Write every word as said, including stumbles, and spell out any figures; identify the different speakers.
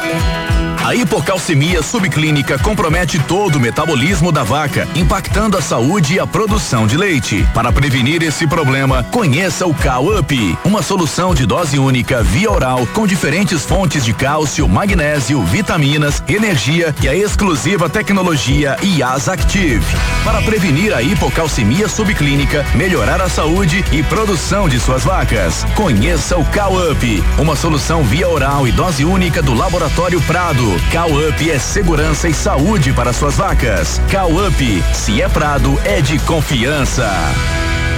Speaker 1: A hipocalcemia subclínica compromete todo o metabolismo da vaca, impactando a saúde e a produção de leite. Para prevenir esse problema, conheça o Cow-up, uma solução de dose única via oral com diferentes fontes de cálcio, magnésio, vitaminas, energia e a exclusiva tecnologia Yas Active. Para prevenir a hipocalcemia subclínica, melhorar a saúde e produção de suas vacas. Conheça o Cow-up, uma solução via oral e dose única do Laboratório Prado. Cow-up é segurança e saúde para suas vacas. Cow-up, se é Prado, é de confiança.